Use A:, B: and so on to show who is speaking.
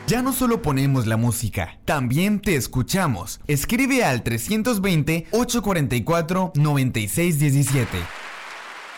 A: Ya no solo ponemos la música, también te escuchamos. Escribe al 320-844-9617.